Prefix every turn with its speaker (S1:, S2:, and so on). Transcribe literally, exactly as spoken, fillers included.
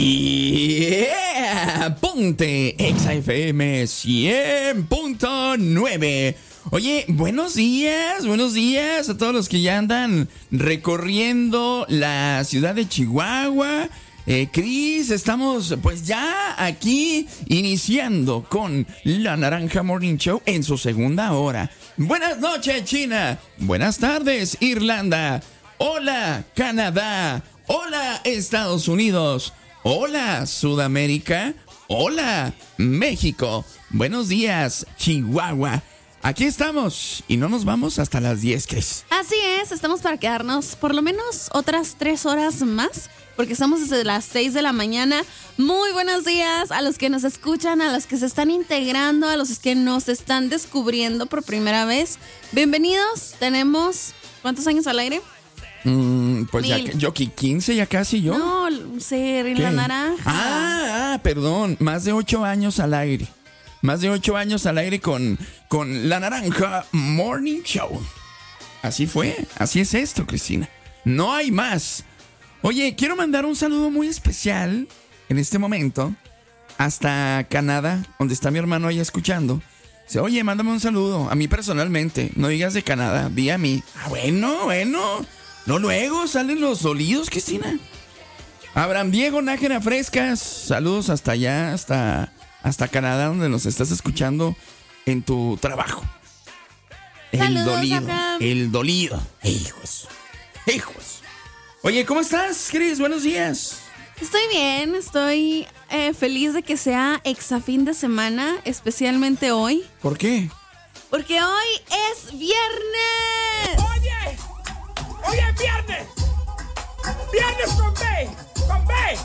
S1: Yeah, ponte Exa F M cien punto nueve. Oye, buenos días, buenos días a todos los que ya andan recorriendo la ciudad de Chihuahua. Eh, Cris, estamos pues ya aquí iniciando con La Naranja Morning Show en su segunda hora. Buenas noches, China. Buenas tardes, Irlanda. Hola, Canadá. Hola, Estados Unidos. Hola, Sudamérica. Hola, México. Buenos días, Chihuahua. Aquí estamos y no nos vamos hasta las diez, Cris.
S2: Así es, estamos para quedarnos por lo menos otras tres horas más, porque estamos desde las seis de la mañana. Muy buenos días a los que nos escuchan, a los que se están integrando, a los que nos están descubriendo por primera vez. Bienvenidos, tenemos... ¿Cuántos años al aire?
S1: Mm, pues
S2: Mil.
S1: ya, yo quince ya casi yo.
S2: No, ser en
S1: ¿Qué?
S2: La Naranja.
S1: Ah, ah, perdón, más de ocho años al aire. Más de ocho años al aire con, con La Naranja Morning Show. Así fue, así es esto, Cristina. No hay más. Oye, quiero mandar un saludo muy especial en este momento hasta Canadá, donde está mi hermano ahí escuchando. Dice, oye, mándame un saludo a mí personalmente. No digas de Canadá, di a mí. Ah, bueno, bueno. No, luego salen los dolidos, Cristina. Abraham Diego Nájera Frescas, saludos hasta allá, hasta, hasta Canadá, donde nos estás escuchando en tu trabajo. El
S2: Saludos,
S1: dolido,
S2: Abraham.
S1: el dolido. Hijos, hijos. Oye, ¿cómo estás, Cris? Buenos días.
S2: Estoy bien, estoy eh, feliz de que sea exa fin de semana, especialmente hoy,
S1: ¿Por qué?
S2: porque hoy es viernes.
S3: Oye, hoy es viernes. Viernes con B, con B.